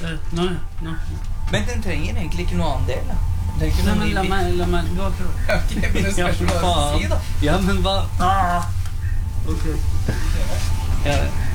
Nå. Men den trenger egentlig ikke noe annen del, da. Det er ikke Nei, noe men ny la bil. meg du har prøvd. Ok, men det skal ikke hva jeg si, da. Ja, men hva? Ok. Ja,